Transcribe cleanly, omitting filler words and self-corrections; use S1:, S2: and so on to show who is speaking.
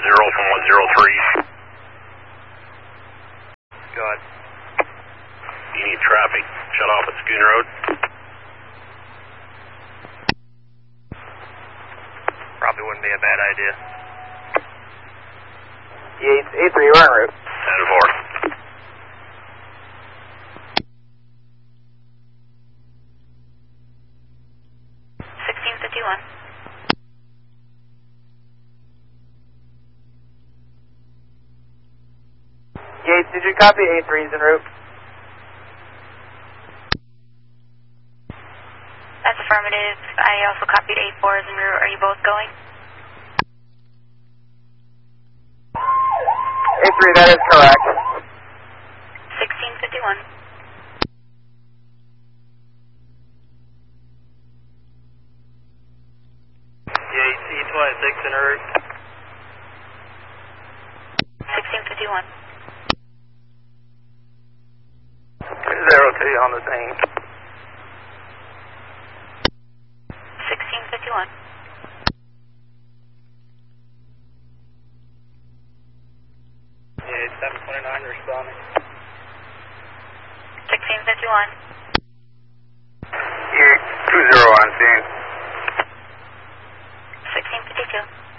S1: from 103.
S2: Go ahead.
S1: You need traffic. Shut off at Schoon Road.
S2: Probably wouldn't be a bad idea.
S3: Yeah, 8-3, we're en route.
S1: 10-4.
S3: Yates, did you copy A3's en route?
S4: That's affirmative. I also copied A4's en route. Are you both going?
S3: A3, that is correct.
S4: 1651.
S2: Yates, E26 en route.
S4: 1651.
S2: 202 on the scene.
S4: 1651.
S2: Yeah, 729 responding.
S4: 1651.
S1: Yeah, 20 on scene.
S4: 1652.